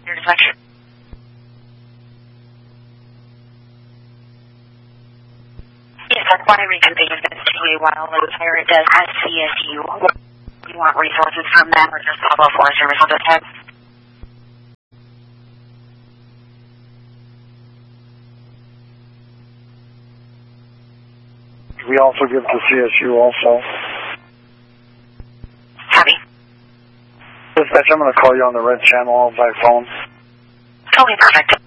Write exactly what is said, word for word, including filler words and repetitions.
Your deflection. Yes, that's why reconfigured this to a while later. It does have C S U. Do you want resources from them or just level four service on this type? We also give to C S U also. Copy. Dispatch, I'm going to call you on the red channel by phone. Totally perfect.